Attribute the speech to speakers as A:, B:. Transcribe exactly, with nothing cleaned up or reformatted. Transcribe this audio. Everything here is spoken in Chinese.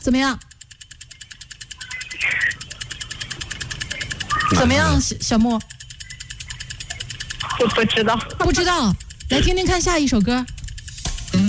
A: 怎么样？怎么样，小小莫？
B: 我不知道。
A: 不知道，来听听看下一首歌。